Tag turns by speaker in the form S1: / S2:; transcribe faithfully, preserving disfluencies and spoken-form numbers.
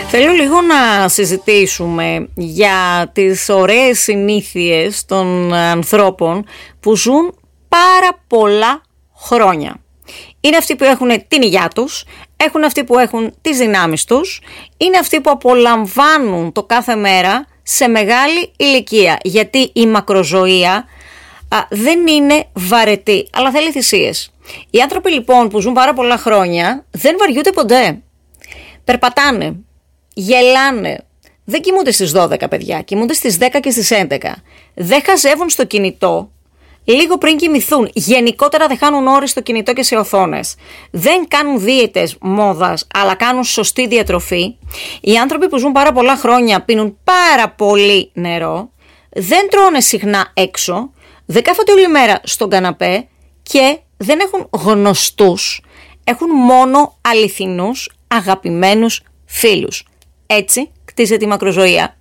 S1: Θέλω λίγο να συζητήσουμε για τις ωραίες συνήθειες των ανθρώπων που ζουν πάρα πολλά χρόνια. Είναι αυτοί που έχουν την υγειά τους, έχουν αυτοί που έχουν τις δυνάμεις τους, είναι αυτοί που απολαμβάνουν το κάθε μέρα σε μεγάλη ηλικία. Γιατί η μακροζωία α, δεν είναι βαρετή, αλλά θέλει θυσίες. Οι άνθρωποι λοιπόν που ζουν πάρα πολλά χρόνια δεν βαριούνται ποτέ. Περπατάνε, γελάνε, δεν κοιμούνται στις δώδεκα παιδιά, κοιμούνται στις δέκα και στις έντεκα. Δεν χαζεύουν στο κινητό λίγο πριν κοιμηθούν. Γενικότερα δεν χάνουν ώρες στο κινητό και σε οθόνες. Δεν κάνουν δίαιτες μόδας, αλλά κάνουν σωστή διατροφή. Οι άνθρωποι που ζουν πάρα πολλά χρόνια πίνουν πάρα πολύ νερό, δεν τρώνε συχνά έξω, δεν κάθονται όλη μέρα στον καναπέ και δεν έχουν γνωστούς. Έχουν μόνο αληθινούς, αγαπημένους φίλους. Έτσι κτίζεται η μακροζωία.